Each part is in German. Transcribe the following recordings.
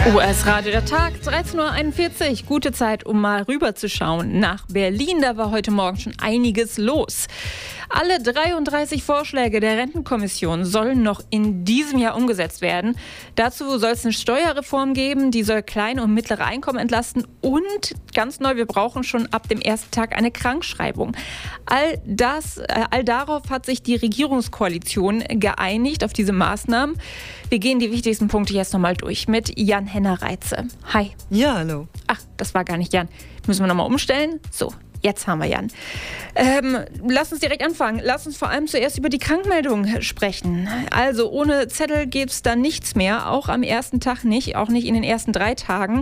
US-Radio der Tag, 13:41 Uhr. Gute Zeit, um mal rüberzuschauen nach Berlin. Da war heute Morgen schon einiges los. Alle 33 Vorschläge der Rentenkommission sollen noch in diesem Jahr umgesetzt werden. Dazu soll es eine Steuerreform geben, die soll kleine und mittlere Einkommen entlasten. Und ganz neu, wir brauchen schon ab dem ersten Tag eine Krankschreibung. All darauf hat sich die Regierungskoalition geeinigt, auf diese Maßnahmen. Wir gehen die wichtigsten Punkte jetzt nochmal durch mit Jan-Henner Reitze. Hi. Ja, hallo. Ach, das war gar nicht Jan. Müssen wir nochmal umstellen? So. Jetzt haben wir Jan. Lass uns direkt anfangen. Lass uns vor allem zuerst über die Krankmeldung sprechen. Also ohne Zettel gibt es da nichts mehr, auch am ersten Tag nicht, auch nicht in den ersten 3 Tagen.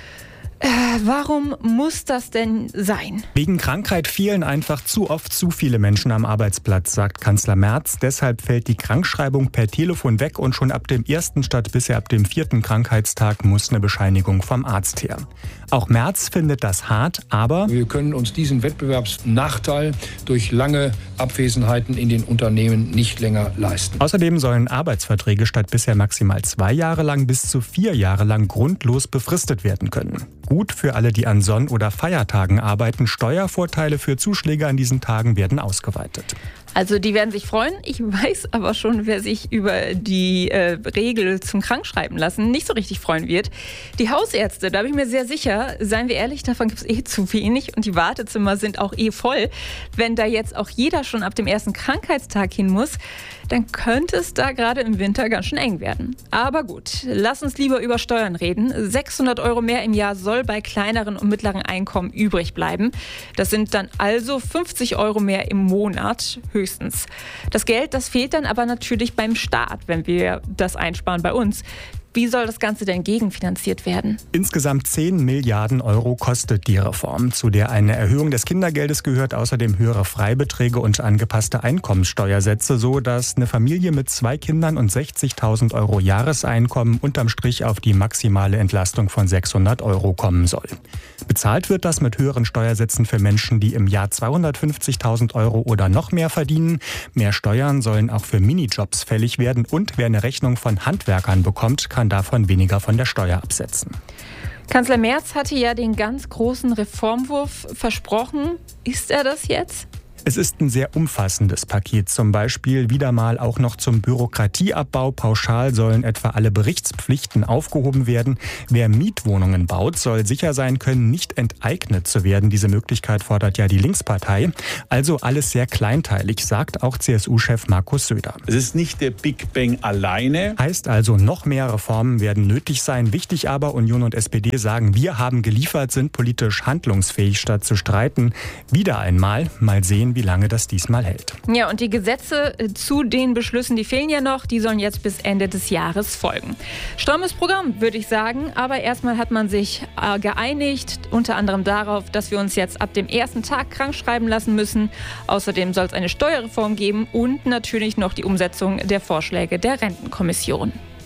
Warum muss das denn sein? Wegen Krankheit fehlen einfach zu oft zu viele Menschen am Arbeitsplatz, sagt Kanzler Merz. Deshalb fällt die Krankschreibung per Telefon weg und schon ab dem 1. statt bisher ab dem 4. Krankheitstag muss eine Bescheinigung vom Arzt her. Auch Merz findet das hart, aber wir können uns diesen Wettbewerbsnachteil durch lange Abwesenheiten in den Unternehmen nicht länger leisten. Außerdem sollen Arbeitsverträge statt bisher maximal 2 Jahre lang bis zu 4 Jahre lang grundlos befristet werden können. Gut für alle, die an Sonn- oder Feiertagen arbeiten. Steuervorteile für Zuschläge an diesen Tagen werden ausgeweitet. Also die werden sich freuen. Ich weiß aber schon, wer sich über die Regel zum Krankschreiben lassen nicht so richtig freuen wird. Die Hausärzte, da bin ich mir sehr sicher, seien wir ehrlich, davon gibt es zu wenig und die Wartezimmer sind auch voll. Wenn da jetzt auch jeder schon ab dem ersten Krankheitstag hin muss, dann könnte es da gerade im Winter ganz schön eng werden. Aber gut, lass uns lieber über Steuern reden. 600 € mehr im Jahr soll bei kleineren und mittleren Einkommen übrig bleiben. Das sind dann also 50 € mehr im Monat höchstens. Das Geld, das fehlt dann aber natürlich beim Staat, wenn wir das einsparen bei uns. Wie soll das Ganze denn gegenfinanziert werden? Insgesamt 10 Milliarden € kostet die Reform, zu der eine Erhöhung des Kindergeldes gehört, außerdem höhere Freibeträge und angepasste Einkommenssteuersätze, so dass eine Familie mit 2 Kindern und 60.000 € Jahreseinkommen unterm Strich auf die maximale Entlastung von 600 € kommen soll. Bezahlt wird das mit höheren Steuersätzen für Menschen, die im Jahr 250.000 € oder noch mehr verdienen. Mehr Steuern sollen auch für Minijobs fällig werden und wer eine Rechnung von Handwerkern bekommt, kann davon weniger von der Steuer absetzen. Kanzler Merz hatte ja den ganz großen Reformwurf versprochen. Ist er das jetzt? Es ist ein sehr umfassendes Paket, zum Beispiel wieder mal auch noch zum Bürokratieabbau. Pauschal sollen etwa alle Berichtspflichten aufgehoben werden. Wer Mietwohnungen baut, soll sicher sein können, nicht enteignet zu werden. Diese Möglichkeit fordert ja die Linkspartei. Also alles sehr kleinteilig, sagt auch CSU-Chef Markus Söder. Es ist nicht der Big Bang alleine. Heißt also, noch mehr Reformen werden nötig sein. Wichtig aber, Union und SPD sagen, wir haben geliefert, sind politisch handlungsfähig statt zu streiten. Wieder einmal, mal sehen, wie lange das diesmal hält. Ja, und die Gesetze zu den Beschlüssen, die fehlen ja noch, die sollen jetzt bis Ende des Jahres folgen. Strammes Programm, würde ich sagen, aber erstmal hat man sich geeinigt, unter anderem darauf, dass wir uns jetzt ab dem ersten Tag krank schreiben lassen müssen. Außerdem soll es eine Steuerreform geben und natürlich noch die Umsetzung der Vorschläge der Rentenkommission.